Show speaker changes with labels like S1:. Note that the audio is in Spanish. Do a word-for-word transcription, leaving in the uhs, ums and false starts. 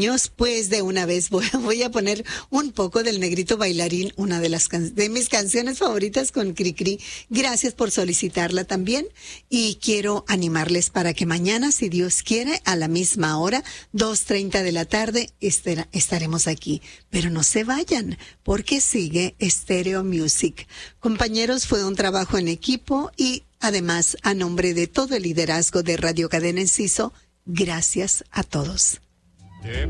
S1: niños, pues de una vez voy, voy a poner un poco del Negrito Bailarín, una de las can- de mis canciones favoritas con Cricri. Gracias por solicitarla también y quiero animarles para que mañana, si Dios quiere, a la misma hora, dos treinta de la tarde, estar- estaremos aquí. Pero no se vayan, porque sigue Stereo Music. Compañeros, fue un trabajo en equipo y además, a nombre de todo el liderazgo de Radio Cadena Enciso, gracias a todos.